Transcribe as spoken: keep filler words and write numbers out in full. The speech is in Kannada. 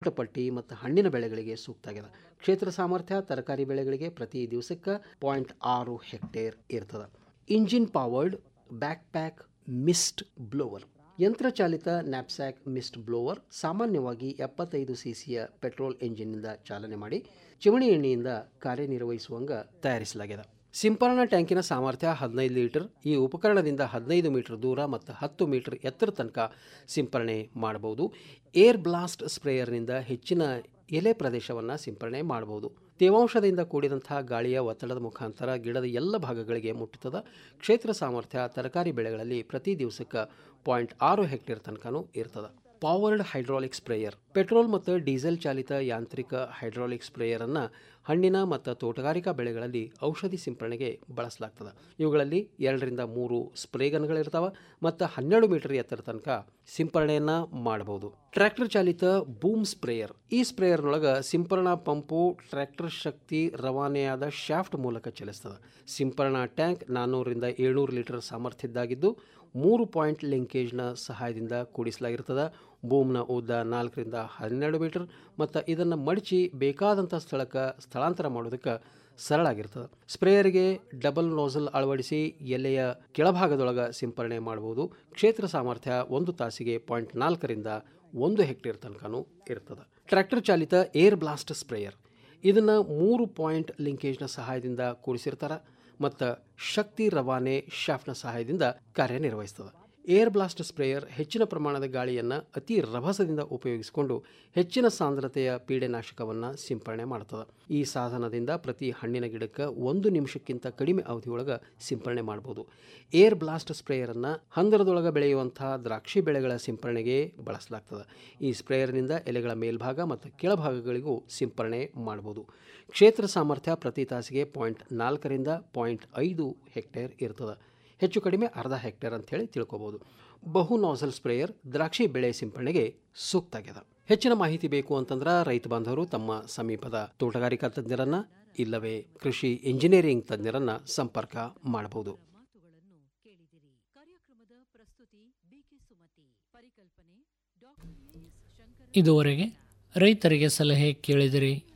ತೊಮಟಪಟ್ಟಿ ಮತ್ತು ಹಣ್ಣಿನ ಬೆಳೆಗಳಿಗೆ ಸೂಕ್ತ ಆಗಿದೆ. ಕ್ಷೇತ್ರ ಸಾಮರ್ಥ್ಯ ತರಕಾರಿ ಬೆಳೆಗಳಿಗೆ ಪ್ರತಿ ದಿವಸಕ್ಕೆ ಪಾಯಿಂಟ್ ಆರು ಹೆಕ್ಟೇರ್ ಇರ್ತದೆ. Engine powered back pack mist blower. ಯಂತ್ರಚಾಲಿತ knapsack mist blower ಸಾಮಾನ್ಯವಾಗಿ ಎಪ್ಪತ್ತೈದು ಸಿಸಿಯ ಪೆಟ್ರೋಲ್ ಎಂಜಿನ್ನಿಂದ ಚಾಲನೆ ಮಾಡಿ ಚಿಮಣಿ ಎಣ್ಣೆಯಿಂದ ಕಾರ್ಯನಿರ್ವಹಿಸುವಂಗ ತಯಾರಿಸಲಾಗಿದೆ. ಸಿಂಪರಣಾ ಟ್ಯಾಂಕಿನ ಸಾಮರ್ಥ್ಯ ಹದಿನೈದು ಲೀಟರ್. ಈ ಉಪಕರಣದಿಂದ ಹದಿನೈದು ಮೀಟರ್ ದೂರ ಮತ್ತು ಹತ್ತು ಮೀಟರ್ ಎತ್ತರ ತನಕ ಸಿಂಪರಣೆ ಮಾಡಬಹುದು. ಏರ್ ಬ್ಲಾಸ್ಟ್ ಸ್ಪ್ರೇಯರ್ನಿಂದ ಹೆಚ್ಚಿನ ಎಲೆ ಪ್ರದೇಶವನ್ನು ಸಿಂಪರಣೆ ಮಾಡಬಹುದು. ತೇವಾಂಶದಿಂದ ಕೂಡಿದಂತಹ ಗಾಳಿಯ ಒತ್ತಡದ ಮುಖಾಂತರ ಗಿಡದ ಎಲ್ಲ ಭಾಗಗಳಿಗೆ ಮುಟ್ಟುತ್ತದೆ. ಕ್ಷೇತ್ರ ಸಾಮರ್ಥ್ಯ ತರಕಾರಿ ಬೆಳೆಗಳಲ್ಲಿ ಪ್ರತಿ ದಿವಸಕ್ಕೆ ಪಾಯಿಂಟ್ ಆರು ಹೆಕ್ಟೇರ್ ತನಕನೂ ಇರ್ತದೆ. Powered hydraulic sprayer. ಪೆಟ್ರೋಲ್ ಮತ್ತು ಡೀಸೆಲ್ ಚಾಲಿತ ಯಾಂತ್ರಿಕ ಹೈಡ್ರಾಲಿಕ್ ಸ್ಪ್ರೇಯರ್ ಅನ್ನು ಹಣ್ಣಿನ ಮತ್ತು ತೋಟಗಾರಿಕಾ ಬೆಳೆಗಳಲ್ಲಿ ಔಷಧಿ ಸಿಂಪರಣೆಗೆ ಬಳಸಲಾಗ್ತದೆ. ಇವುಗಳಲ್ಲಿ ಎರಡರಿಂದ ಮೂರು ಸ್ಪ್ರೇಗನ್ಗಳಿರ್ತಾವೆ ಮತ್ತು ಹನ್ನೆರಡು ಮೀಟರ್ ಎತ್ತರ ತನಕ ಸಿಂಪರಣೆಯನ್ನ ಮಾಡಬಹುದು. ಟ್ರ್ಯಾಕ್ಟರ್ ಚಾಲಿತ ಬೂಮ್ ಸ್ಪ್ರೇಯರ್. ಈ ಸ್ಪ್ರೇಯರ್ನೊಳಗೆ ಸಿಂಪರಣಾ ಪಂಪು ಟ್ರ್ಯಾಕ್ಟರ್ ಶಕ್ತಿ ರವಾನೆಯಾದ ಶಾಫ್ಟ್ ಮೂಲಕ ಚಲಿಸ್ತದೆ. ಸಿಂಪರಣಾ ಟ್ಯಾಂಕ್ ನಾನ್ನೂರರಿಂದ ಏಳ್ನೂರು ಲೀಟರ್ ಸಾಮರ್ಥ್ಯದ್ದಾಗಿದ್ದು ಮೂರು ಪಾಯಿಂಟ್ ಲಿಂಕೇಜ್ನ ಸಹಾಯದಿಂದ ಕೂಡಿಸಲಾಗಿರ್ತದೆ. ಬೂಮ್ನ ಉದ್ದ ನಾಲ್ಕರಿಂದ ಹನ್ನೆರಡು ಮೀಟರ್ ಮತ್ತು ಇದನ್ನು ಮಡಚಿ ಬೇಕಾದಂಥ ಸ್ಥಳಕ್ಕೆ ಸ್ಥಳಾಂತರ ಮಾಡೋದಕ್ಕೆ ಸರಳ ಆಗಿರ್ತದೆ. ಸ್ಪ್ರೇಯರ್ಗೆ ಡಬಲ್ ನೋಸಲ್ ಅಳವಡಿಸಿ ಎಲೆಯ ಕೆಳಭಾಗದೊಳಗೆ ಸಿಂಪರಣೆ ಮಾಡಬಹುದು. ಕ್ಷೇತ್ರ ಸಾಮರ್ಥ್ಯ ಒಂದು ತಾಸಿಗೆ ಪಾಯಿಂಟ್ ನಾಲ್ಕರಿಂದ ಒಂದು ಹೆಕ್ಟೇರ್ ತನಕನೂ ಇರ್ತದೆ. ಟ್ರ್ಯಾಕ್ಟರ್ ಚಾಲಿತ ಏರ್ ಬ್ಲಾಸ್ಟ್ ಸ್ಪ್ರೇಯರ್. ಇದನ್ನು ಮೂರು ಪಾಯಿಂಟ್ ಲಿಂಕೇಜ್ನ ಸಹಾಯದಿಂದ ಕೂಡಿಸಿರ್ತಾರೆ ಮತ್ತು ಶಕ್ತಿ ರವಾನೆ ಶಾಫ್ಟ್ನ ಸಹಾಯದಿಂದ ಕಾರ್ಯನಿರ್ವಹಿಸ್ತದೆ. ಏರ್ ಬ್ಲಾಸ್ಟ್ ಸ್ಪ್ರೇಯರ್ ಹೆಚ್ಚಿನ ಪ್ರಮಾಣದ ಗಾಳಿಯನ್ನು ಅತಿ ರಭಸದಿಂದ ಉಪಯೋಗಿಸಿಕೊಂಡು ಹೆಚ್ಚಿನ ಸಾಂದ್ರತೆಯ ಪೀಡೆನಾಶಕವನ್ನು ಸಿಂಪರಣೆ ಮಾಡುತ್ತದೆ. ಈ ಸಾಧನದಿಂದ ಪ್ರತಿ ಹಣ್ಣಿನ ಗಿಡಕ್ಕೆ ಒಂದು ನಿಮಿಷಕ್ಕಿಂತ ಕಡಿಮೆ ಅವಧಿಯೊಳಗೆ ಸಿಂಪರಣೆ ಮಾಡಬಹುದು. ಏರ್ ಬ್ಲಾಸ್ಟ್ ಸ್ಪ್ರೇಯರನ್ನು ಹಂದರದೊಳಗೆ ಬೆಳೆಯುವಂತಹ ದ್ರಾಕ್ಷಿ ಬೆಳೆಗಳ ಸಿಂಪರಣೆಗೆ ಬಳಸಲಾಗ್ತದೆ. ಈ ಸ್ಪ್ರೇಯರ್ನಿಂದ ಎಲೆಗಳ ಮೇಲ್ಭಾಗ ಮತ್ತು ಕೆಳಭಾಗಗಳಿಗೂ ಸಿಂಪರಣೆ ಮಾಡಬಹುದು. ಕ್ಷೇತ್ರ ಸಾಮರ್ಥ್ಯ ಪ್ರತಿ ತಾಸಿಗೆ ಪಾಯಿಂಟ್ ನಾಲ್ಕರಿಂದ ಪಾಯಿಂಟ್ ಐದು ಹೆಕ್ಟೇರ್ ಇರ್ತದೆ. ಹೆಚ್ಚು ಕಡಿಮೆ ಅರ್ಧ ಹೆಕ್ಟೇರ್ ಅಂತ ಹೇಳಿ ತಿಳ್ಕೊಬಹುದು. ಬಹು ನಾಸಲ್ ಸ್ಪ್ರೇಯರ್ ದ್ರಾಕ್ಷಿ ಬೆಳೆ ಸಿಂಪರಣೆಗೆ ಸೂಕ್ತ ಆಗಿದೆ. ಹೆಚ್ಚಿನ ಮಾಹಿತಿ ಬೇಕು ಅಂತಂದ್ರೆ ರೈತ ಬಾಂಧವರು ತಮ್ಮ ಸಮೀಪದ ತೋಟಗಾರಿಕಾ ತಜ್ಞರನ್ನ ಇಲ್ಲವೇ ಕೃಷಿ ಇಂಜಿನಿಯರಿಂಗ್ ತಜ್ಞರನ್ನ ಸಂಪರ್ಕ ಮಾಡಬಹುದು. ಇದುವರೆಗೆ ರೈತರಿಗೆ ಸಲಹೆ ಕೇಳಿದಿರಿ.